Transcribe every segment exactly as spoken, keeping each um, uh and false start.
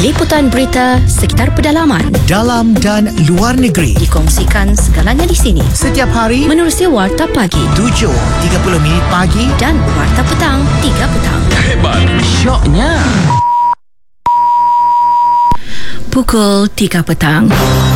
Liputan berita sekitar pedalaman, dalam dan luar negeri, dikongsikan segalanya di sini. Setiap hari Menerusi Warta Pagi tujuh tiga puluh minit pagi dan Warta Petang tiga petang. Hebat, syoknya. Pukul tiga petang.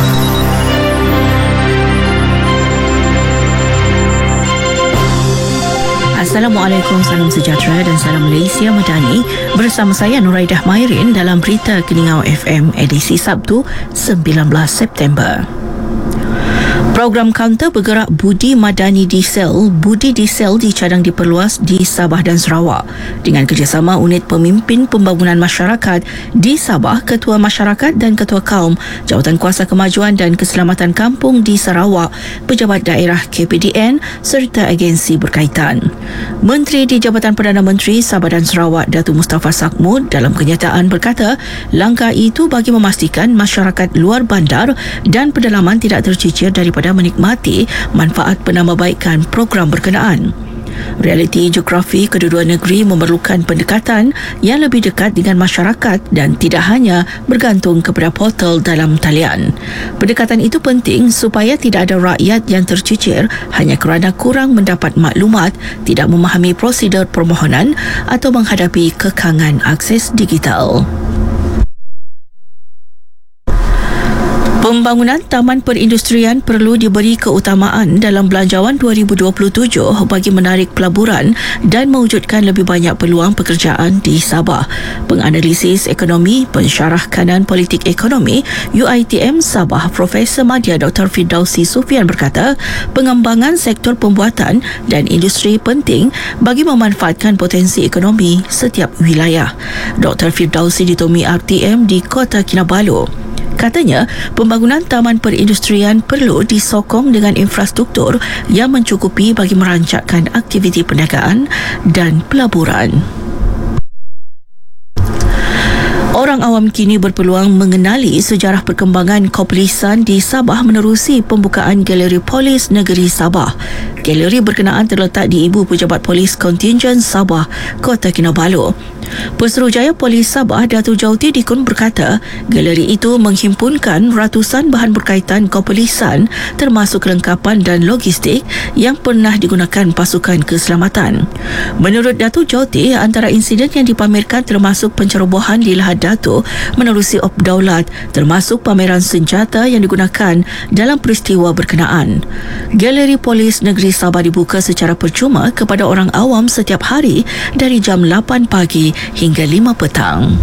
Assalamualaikum, salam sejahtera dan salam Malaysia Madani. Bersama saya Nuraidah Mairin dalam Berita Keningau F M edisi Sabtu sembilan belas September. Program kaunter bergerak Budi Madani Diesel, Budi Diesel dicadang diperluas di Sabah dan Sarawak dengan kerjasama Unit Pemimpin Pembangunan Masyarakat di Sabah, Ketua Masyarakat dan Ketua Kaum, Jawatan Kuasa Kemajuan dan Keselamatan Kampung di Sarawak, Pejabat Daerah K P D N serta agensi berkaitan. Menteri di Jabatan Perdana Menteri Sabah dan Sarawak Datuk Mustafa Sakmud dalam kenyataan berkata, langkah itu bagi memastikan masyarakat luar bandar dan pedalaman tidak tercicir daripada menikmati manfaat penambahbaikan program berkenaan. Realiti geografi kedua-dua negeri memerlukan pendekatan yang lebih dekat dengan masyarakat dan tidak hanya bergantung kepada portal dalam talian. Pendekatan itu penting supaya tidak ada rakyat yang tercicir hanya kerana kurang mendapat maklumat, tidak memahami prosedur permohonan atau menghadapi kekangan akses digital. Pembangunan Taman Perindustrian perlu diberi keutamaan dalam Belanjawan dua ribu dua puluh tujuh bagi menarik pelaburan dan mewujudkan lebih banyak peluang pekerjaan di Sabah. Penganalisis Ekonomi Pensyarah Kanan Politik Ekonomi U I T M Sabah Profesor Madya Doktor Firdausi Sufian berkata, pengembangan sektor pembuatan dan industri penting bagi memanfaatkan potensi ekonomi setiap wilayah. Doktor Firdausi ditemui R T M di Kota Kinabalu. Katanya, pembangunan taman perindustrian perlu disokong dengan infrastruktur yang mencukupi bagi merancangkan aktiviti perniagaan dan pelaburan. Orang awam kini berpeluang mengenali sejarah perkembangan Kopolisan di Sabah menerusi pembukaan Galeri Polis Negeri Sabah. Galeri berkenaan terletak di Ibu Pejabat Polis Kontingen Sabah, Kota Kinabalu. Pesuruhjaya Polis Sabah, Datuk Jauti Dikun berkata, galeri itu menghimpunkan ratusan bahan berkaitan Kopolisan termasuk kelengkapan dan logistik yang pernah digunakan pasukan keselamatan. Menurut Datuk Jauti, antara insiden yang dipamerkan termasuk pencerobohan di Lahad Dato' menerusi Op Daulat, termasuk pameran senjata yang digunakan dalam peristiwa berkenaan. Galeri Polis Negeri Sabah dibuka secara percuma kepada orang awam setiap hari dari jam lapan pagi hingga lima petang.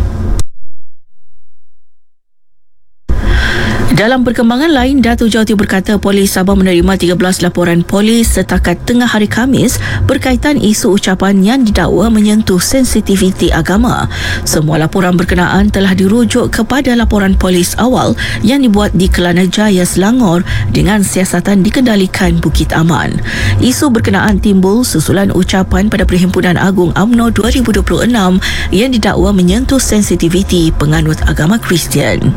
Dalam perkembangan lain, Datuk Jauti berkata Polis Sabah menerima tiga belas laporan polis setakat tengah hari Khamis berkaitan isu ucapan yang didakwa menyentuh sensitiviti agama. Semua laporan berkenaan telah dirujuk kepada laporan polis awal yang dibuat di Kelana Jaya, Selangor dengan siasatan dikendalikan Bukit Aman. Isu berkenaan timbul susulan ucapan pada Perhimpunan Agung U M N O dua ribu dua puluh enam yang didakwa menyentuh sensitiviti penganut agama Kristian.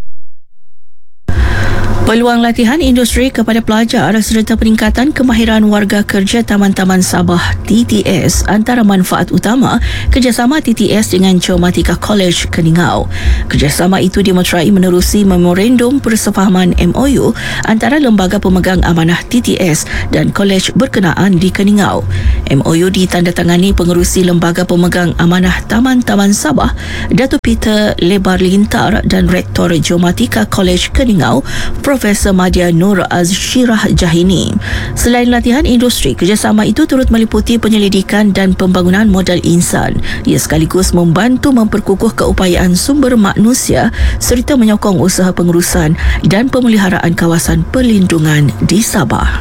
Peluang latihan industri kepada pelajar serta peningkatan kemahiran warga kerja Taman-Taman Sabah T T S antara manfaat utama kerjasama T T S dengan Geomatika College Keningau. Kerjasama itu dimeterai menerusi Memorandum Persefahaman M O U antara Lembaga Pemegang Amanah T T S dan kolej berkenaan di Keningau. M O U ditandatangani Pengerusi Lembaga Pemegang Amanah Taman-Taman Sabah, Datuk Peter Lebar Lintar dan Rektor Geomatika College Keningau, Profesor Madya Nur Azshirah Jahini. Selain latihan industri, kerjasama itu turut meliputi penyelidikan dan pembangunan modal insan. Ia sekaligus membantu memperkukuh keupayaan sumber manusia serta menyokong usaha pengurusan dan pemeliharaan kawasan perlindungan di Sabah.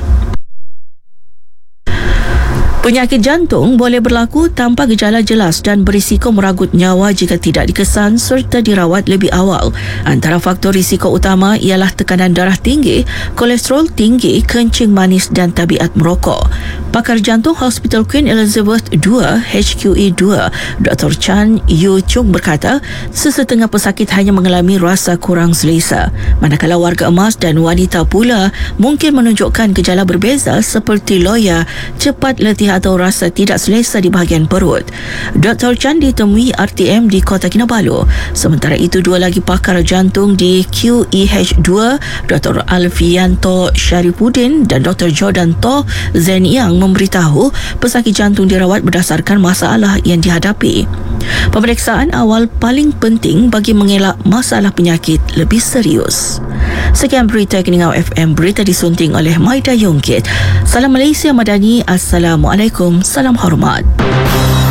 Penyakit jantung boleh berlaku tanpa gejala jelas dan berisiko meragut nyawa jika tidak dikesan serta dirawat lebih awal. Antara faktor risiko utama ialah tekanan darah tinggi, kolesterol tinggi, kencing manis dan tabiat merokok. Pakar jantung Hospital Queen Elizabeth dua H Q E dua, Doktor Chan Yu Chung berkata, sesetengah pesakit hanya mengalami rasa kurang selesa, manakala warga emas dan wanita pula mungkin menunjukkan gejala berbeza seperti loya, cepat letih nyeri atau rasa tidak selesa di bahagian perut. Doktor Chan ditemui R T M di Kota Kinabalu. Sementara itu, dua lagi pakar jantung di Q E H dua, Doktor Alfianto Syarifuddin dan Doktor Jordan Toh Zen Yang memberitahu pesakit jantung dirawat berdasarkan masalah yang dihadapi. Pemeriksaan awal paling penting bagi mengelak masalah penyakit lebih serius. Sekian berita Keningau F M, berita disunting oleh Maida Yongkit. Salam Malaysia Madani. Assalamualaikum, salam hormat.